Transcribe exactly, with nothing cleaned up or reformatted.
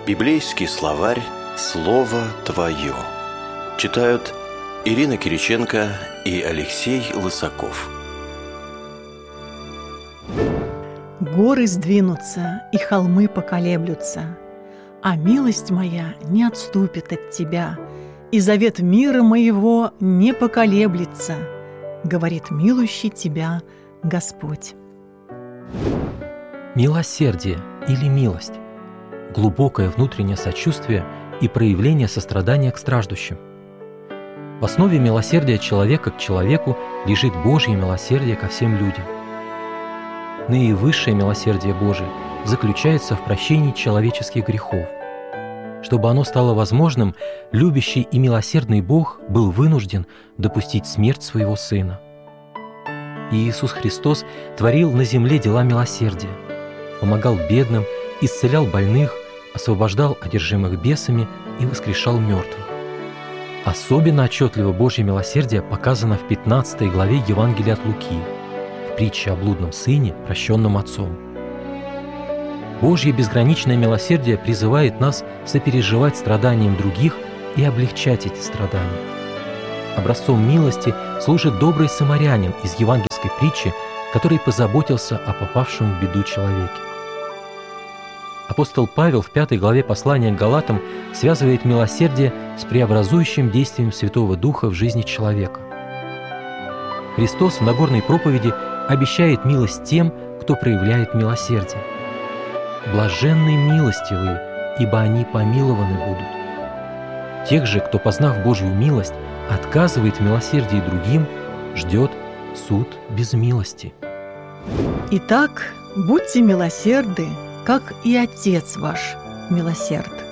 Библейский словарь «Слово Твое». Читают Ирина Кириченко и Алексей Лысаков. Горы сдвинутся, и холмы поколеблются, а милость моя не отступит от тебя, и завет мира моего не поколеблется, говорит милующий тебя Господь. Милосердие или милость – глубокое внутреннее сочувствие и проявление сострадания к страждущим. В основе милосердия человека к человеку лежит Божье милосердие ко всем людям. Наивысшее милосердие Божие заключается в прощении человеческих грехов. Чтобы оно стало возможным, любящий и милосердный Бог был вынужден допустить смерть своего Сына. И Иисус Христос творил на земле дела милосердия, помогал бедным, исцелял больных, освобождал одержимых бесами и воскрешал мертвых. Особенно отчетливо Божье милосердие показано в пятнадцатой главе Евангелия от Луки, в притче о блудном сыне, прощенном отцом. Божье безграничное милосердие призывает нас сопереживать страданиям других и облегчать эти страдания. Образцом милости служит добрый самарянин из евангельской притчи, который позаботился о попавшем в беду человеке. Апостол Павел в пятой главе послания к Галатам связывает милосердие с преобразующим действием Святого Духа в жизни человека. Христос в Нагорной проповеди обещает милость тем, кто проявляет милосердие. «Блаженны милостивые, ибо они помилованы будут». Тех же, кто, познав Божью милость, отказывает в милосердии другим, ждет суд без милости. Итак, будьте милосерды, как и Отец ваш милосерд.